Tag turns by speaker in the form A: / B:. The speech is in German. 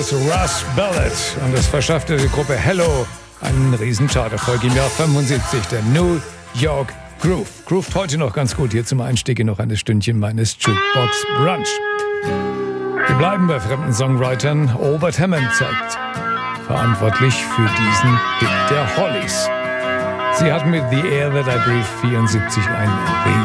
A: Jahres Russ Ballad. Und das verschaffte die Gruppe Hello einen Riesencharterfolg im Jahr 75, der New York Groove. Groovt heute noch ganz gut. Hier zum Einstieg in noch ein Stündchen meines Jukebox Brunch. Wir bleiben bei fremden Songwritern. Albert Hammond zeigt verantwortlich für diesen Hit der Hollies. Sie hatten mit The Air That I Breathe 74 einen